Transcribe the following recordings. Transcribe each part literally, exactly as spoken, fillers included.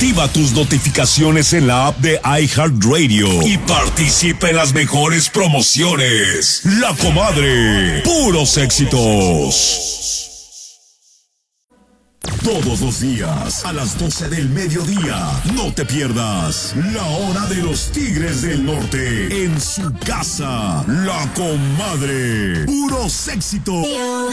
Activa tus notificaciones en la app de iHeartRadio y participa en las mejores promociones. La Comadre, puros éxitos. Todos los días, a las doce del mediodía, no te pierdas La Hora de los Tigres del Norte, en su casa, La Comadre, puros éxitos.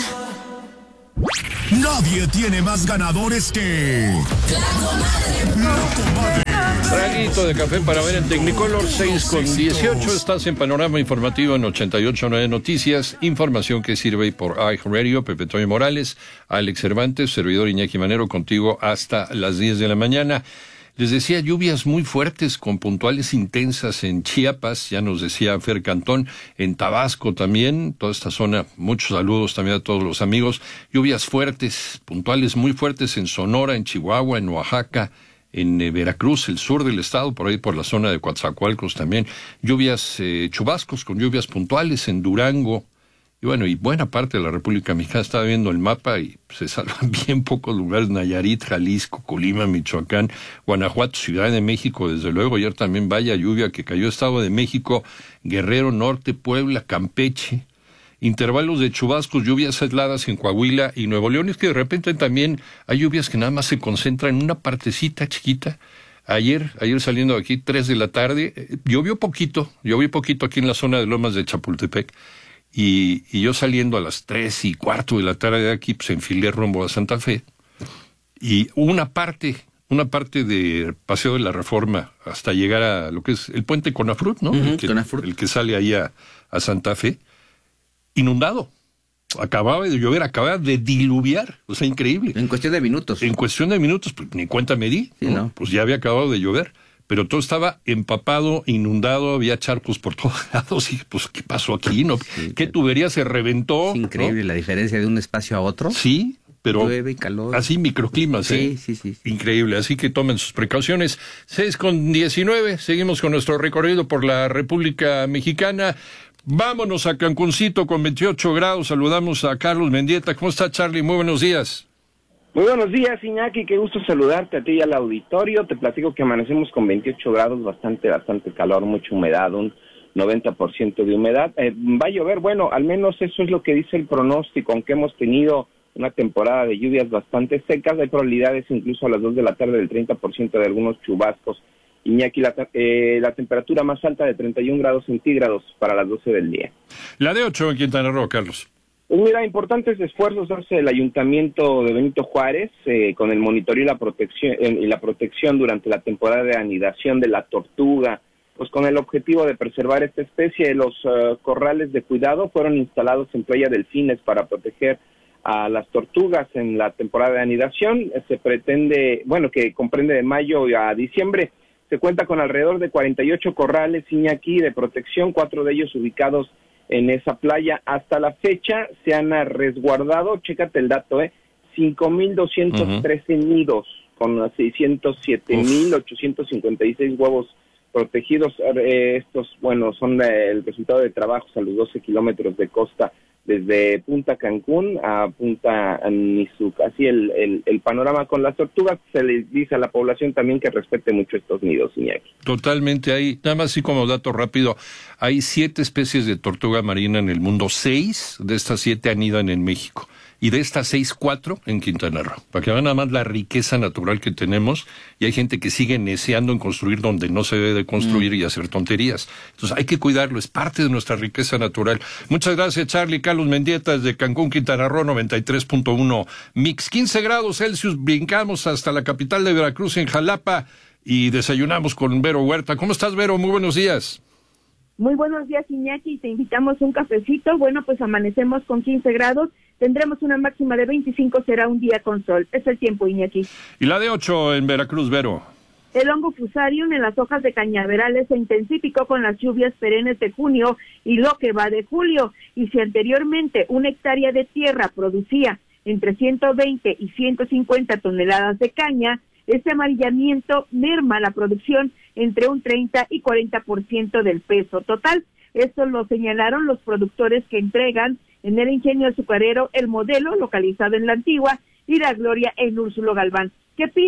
Nadie tiene más ganadores que La Comadre. La Comadre. Traguito de café para ver en Technicolor, seis con dieciocho. Estás en Panorama Informativo en ochenta y ocho punto nueve Noticias. Información que sirve por iHeartRadio. Pepe Toño Morales, Alex Cervantes, servidor Iñaki Manero, contigo hasta las diez de la mañana. Les decía, lluvias muy fuertes con puntuales intensas en Chiapas, ya nos decía Fer Cantón, en Tabasco también, toda esta zona, muchos saludos también a todos los amigos. Lluvias fuertes, puntuales muy fuertes en Sonora, en Chihuahua, en Oaxaca, en eh, Veracruz, el sur del estado, por ahí por la zona de Coatzacoalcos también. Lluvias, eh, chubascos con lluvias puntuales en Durango. Y bueno, y buena parte de la República Mexicana. Estaba viendo el mapa y se salvan bien pocos lugares: Nayarit, Jalisco, Colima, Michoacán, Guanajuato, Ciudad de México, desde luego. Ayer también vaya lluvia que cayó. Estado de México, Guerrero, Norte, Puebla, Campeche. Intervalos de chubascos, lluvias aisladas en Coahuila y Nuevo León. Es que de repente también hay lluvias que nada más se concentran en una partecita chiquita. Ayer, ayer saliendo de aquí, tres de la tarde, eh, llovió poquito, llovió poquito aquí en la zona de Lomas de Chapultepec. Y, y yo saliendo a las tres y cuarto de la tarde de aquí, pues enfilé rumbo a Santa Fe. Y una parte, una parte de Paseo de la Reforma hasta llegar a lo que es el puente Conafrut, ¿no? Uh-huh, el, que, Conafrut. el que sale ahí a, a Santa Fe, inundado. Acababa de llover, acababa de diluviar, o sea, increíble. En cuestión de minutos. En cuestión de minutos, pues ni cuenta me di, sí, ¿no? ¿no? Pues ya había acabado de llover. Pero todo estaba empapado, inundado, había charcos por todos lados. Y pues, ¿qué pasó aquí? ¿No? Sí, ¿Qué tubería se reventó? Es increíble, ¿no? La diferencia de un espacio a otro. Sí, pero llueve y calor. Así microclimas, sí, ¿eh? Sí, sí, sí. Increíble, así que tomen sus precauciones. seis con diecinueve, seguimos con nuestro recorrido por la República Mexicana. Vámonos a Cancuncito con veintiocho grados. Saludamos a Carlos Mendieta. ¿Cómo está, Charlie? Muy buenos días. Muy buenos días, Iñaki, qué gusto saludarte a ti y al auditorio. Te platico que amanecemos con veintiocho grados, bastante, bastante calor, mucha humedad, un noventa por ciento de humedad. Eh, va a llover, bueno, al menos eso es lo que dice el pronóstico, aunque hemos tenido una temporada de lluvias bastante secas, hay probabilidades incluso a las dos de la tarde del treinta por ciento de algunos chubascos. Iñaki, la, eh, la temperatura más alta de treinta y un grados centígrados para las doce del día. La de ocho en Quintana Roo, Carlos. Pues mira, importantes esfuerzos hace el Ayuntamiento de Benito Juárez eh, con el monitoreo y la protección eh, y la protección durante la temporada de anidación de la tortuga, pues con el objetivo de preservar esta especie. Los uh, corrales de cuidado fueron instalados en Playa Delfines para proteger a las tortugas en la temporada de anidación. Se pretende, bueno, que comprende de mayo a diciembre. Se cuenta con alrededor de cuarenta y ocho corrales, Iñaki, de protección, cuatro de ellos ubicados en esa playa. Hasta la fecha se han resguardado, chécate el dato, eh, cinco mil doscientos trece uh-huh. nidos con seiscientos siete mil ochocientos cincuenta y seis huevos protegidos. Eh, estos, bueno, son eh, el resultado de trabajos a los doce kilómetros de costa desde Punta Cancún a Punta Nizuc. Así el, el, el panorama con las tortugas. Se les dice a la población también que respete mucho estos nidos, Iñaki. Totalmente, hay, nada más así como dato rápido, hay siete especies de tortuga marina en el mundo, seis de estas siete anidan en México. Y de estas seis, cuatro en Quintana Roo. Para que vean nada más la riqueza natural que tenemos. Y hay gente que sigue neceando en construir donde no se debe de construir mm. y hacer tonterías. Entonces hay que cuidarlo, es parte de nuestra riqueza natural. Muchas gracias, Charlie. Carlos Mendieta desde Cancún, Quintana Roo, noventa y tres punto uno Mix. quince grados Celsius, brincamos hasta la capital de Veracruz, en Jalapa, y desayunamos con Vero Huerta. ¿Cómo estás, Vero? Muy buenos días. Muy buenos días, Iñaki, te invitamos un cafecito. Bueno, pues amanecemos con quince grados, tendremos una máxima de veinticinco, será un día con sol. Es el tiempo, Iñaki. Y la de ocho en Veracruz, Vero. El hongo fusarium en las hojas de cañaverales se intensificó con las lluvias perennes de junio y lo que va de julio. Y si anteriormente una hectárea de tierra producía entre ciento veinte y ciento cincuenta toneladas de caña, este amarillamiento merma la producción entre un treinta y cuarenta por ciento del peso total. Esto lo señalaron los productores que entregan en el ingenio azucarero El Modelo, localizado en La Antigua, y La Gloria en Úrsulo Galván. ¿Qué piden?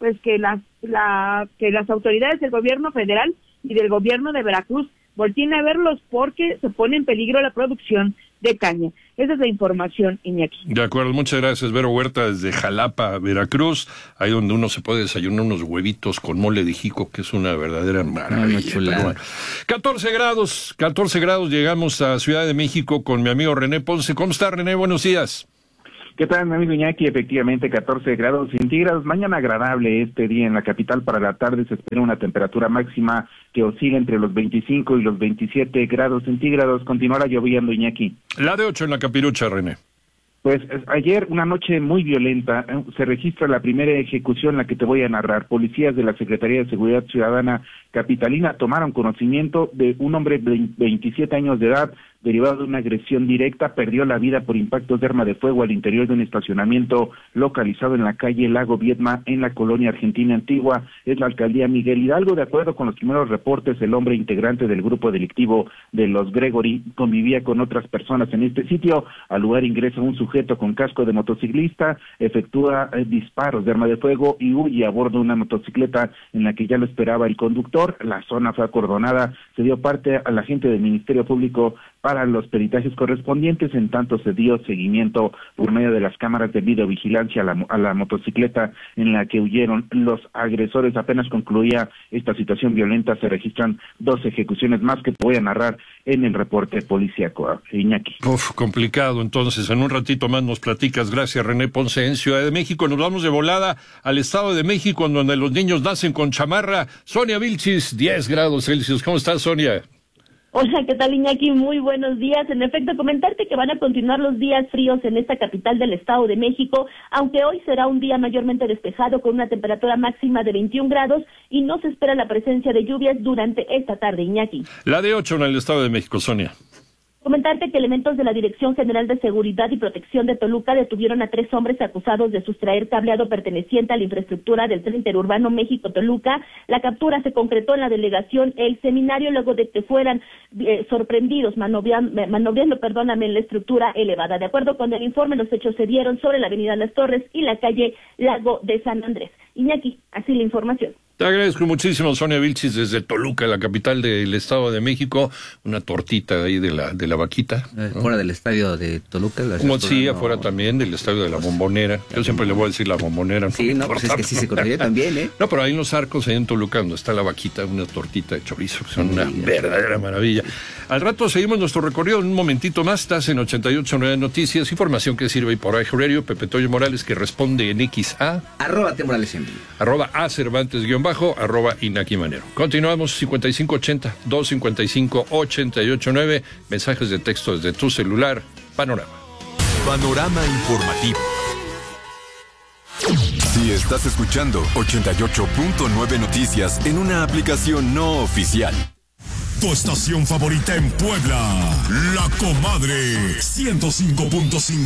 pues que las la que las autoridades del gobierno federal y del gobierno de Veracruz volteen a verlos porque se pone en peligro la producción de caña. Esa es la información, Iñaki. De acuerdo, muchas gracias, Vero Huerta, desde Jalapa, Veracruz, ahí donde uno se puede desayunar unos huevitos con mole de jico, que es una verdadera maravilla. Bueno, catorce grados, catorce grados, llegamos a Ciudad de México con mi amigo René Ponce. ¿Cómo está, René? Buenos días. ¿Qué tal, mi amigo Iñaki? Efectivamente, catorce grados centígrados. Mañana agradable este día en la capital. Para la tarde se espera una temperatura máxima que oscila entre los veinticinco y los veintisiete grados centígrados. Continuará lloviendo, Iñaki. La de ocho en la Capirucha, René. Pues ayer, una noche muy violenta, se registra la primera ejecución, la que te voy a narrar. Policías de la Secretaría de Seguridad Ciudadana capitalina tomaron conocimiento de un hombre de veintisiete años de edad, derivado de una agresión directa, perdió la vida por impactos de arma de fuego al interior de un estacionamiento localizado en la calle Lago Viedma, en la colonia Argentina Antigua, es la alcaldía Miguel Hidalgo. De acuerdo con los primeros reportes, el hombre integrante del grupo delictivo de los Gregory convivía con otras personas en este sitio. Al lugar ingresa un sujeto con casco de motociclista, efectúa eh, disparos de arma de fuego y huye a bordo de una motocicleta en la que ya lo esperaba el conductor. La zona fue acordonada, se dio parte a la gente del Ministerio Público para los peritajes correspondientes, en tanto se dio seguimiento por medio de las cámaras de videovigilancia a la, a la motocicleta en la que huyeron los agresores. Apenas concluía esta situación violenta, se registran dos ejecuciones más que te voy a narrar en el reporte policíaco, Iñaki. Uf, complicado, entonces, en un ratito más nos platicas. Gracias, René Ponce. En Ciudad de México nos vamos de volada al Estado de México, en donde los niños nacen con chamarra. Sonia Vilchis, diez grados Celsius. ¿Cómo estás, Sonia? Hola, ¿qué tal, Iñaki? Muy buenos días. En efecto, comentarte que van a continuar los días fríos en esta capital del Estado de México, aunque hoy será un día mayormente despejado con una temperatura máxima de veintiún grados y no se espera la presencia de lluvias durante esta tarde, Iñaki. La de ocho en el Estado de México, Sonia. Comentarte que elementos de la Dirección General de Seguridad y Protección de Toluca detuvieron a tres hombres acusados de sustraer cableado perteneciente a la infraestructura del tren interurbano México-Toluca. La captura se concretó en la delegación El Seminario luego de que fueran eh, sorprendidos manobriando, manobriando, perdóname, en la estructura elevada. De acuerdo con el informe, los hechos se dieron sobre la avenida Las Torres y la calle Lago de San Andrés. Iñaki, así la información. Te agradezco muchísimo, Sonia Vilchis, desde Toluca, la capital del Estado de México. Una tortita ahí de la de la vaquita, ¿no? Fuera del estadio de Toluca. Como sí, afuera también del estadio de la Bombonera. Yo siempre le voy a decir la Bombonera. Sí, no, pues es que sí se conoce también, ¿eh? No, pero hay en los arcos, ahí en Toluca, donde está la vaquita, una tortita de chorizo, que son una verdadera maravilla. Al rato seguimos nuestro recorrido en un momentito más. Estás en ochenta y ocho punto nueve Noticias, información que sirve por iHeart Radio. Pepe Toyo Morales, que responde en X A. Arroba T Morales en vivo. Arroba A Cervantes guión bajo, arroba Inaki Manero. Continuamos, cincuenta y cinco ochenta, doscientos cincuenta y cinco, ochenta y ocho nueve, mensajes de texto desde tu celular, Panorama. Panorama informativo. Si estás escuchando ochenta y ocho punto nueve Noticias en una aplicación no oficial. Tu estación favorita en Puebla, La Comadre, ciento cinco punto cinco.